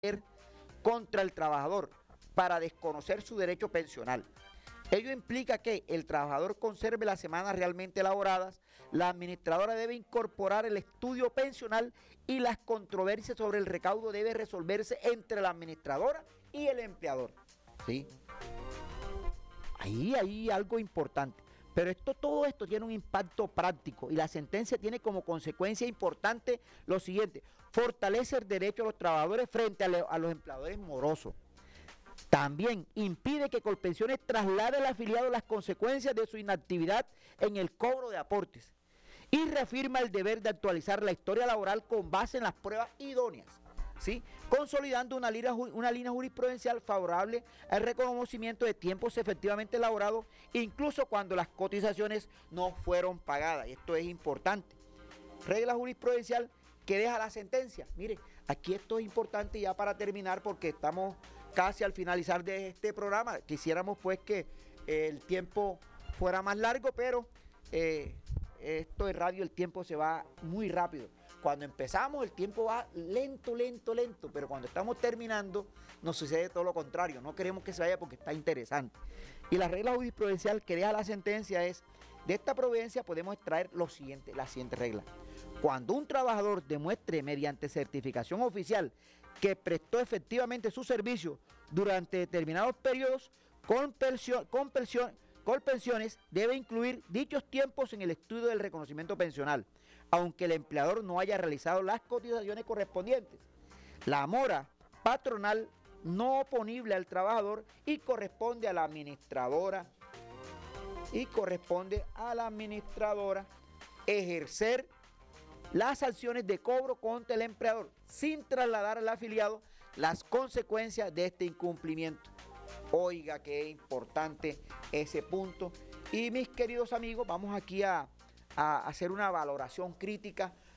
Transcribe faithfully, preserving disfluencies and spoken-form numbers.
contra el trabajador para desconocer su derecho pensional. Ello implica que el trabajador conserve las semanas realmente elaboradas, la administradora debe incorporar el estudio pensional y las controversias sobre el recaudo debe resolverse entre la administradora y el empleador. ¿Sí? Ahí hay algo importante. Pero esto, todo esto tiene un impacto práctico y la sentencia tiene como consecuencia importante lo siguiente: fortalece el derecho de los trabajadores frente a, le, a los empleadores morosos. También impide que Colpensiones traslade al afiliado las consecuencias de su inactividad en el cobro de aportes y reafirma el deber de actualizar la historia laboral con base en las pruebas idóneas, ¿sí? Consolidando una línea, una línea jurisprudencial favorable al reconocimiento de tiempos efectivamente elaborados, incluso cuando las cotizaciones no fueron pagadas. Y esto es importante. Regla jurisprudencial que deja la sentencia. Mire, aquí esto es importante ya para terminar porque estamos casi al finalizar de este programa. Quisiéramos pues que eh, el tiempo fuera más largo, pero eh, esto de radio el tiempo se va muy rápido. Cuando empezamos el tiempo va lento, lento, lento, pero cuando estamos terminando nos sucede todo lo contrario. No queremos que se vaya porque está interesante. Y la regla jurisprudencial que deja la sentencia es: de esta providencia podemos extraer lo siguiente, la siguiente regla. Cuando un trabajador demuestre mediante certificación oficial que prestó efectivamente su servicio durante determinados periodos, con, pensión, con, pensión, con pensiones debe incluir dichos tiempos en el estudio del reconocimiento pensional, aunque el empleador no haya realizado las cotizaciones correspondientes. La mora patronal no oponible al trabajador y corresponde a la administradora y corresponde a la administradora ejercer las sanciones de cobro contra el empleador sin trasladar al afiliado las consecuencias de este incumplimiento. Oiga, qué importante ese punto. Y mis queridos amigos, vamos aquí a, a hacer una valoración crítica